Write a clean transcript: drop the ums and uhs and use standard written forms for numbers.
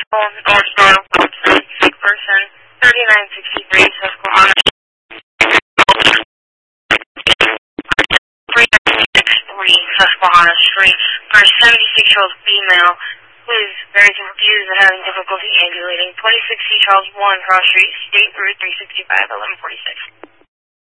Northborough, sick person, 3963 Susquehanna, 3963 Susquehanna Street, for a 76-year-old female who is very confused and having difficulty ambulating, 26C Charles 1 Cross Street, State Route 365, 1146.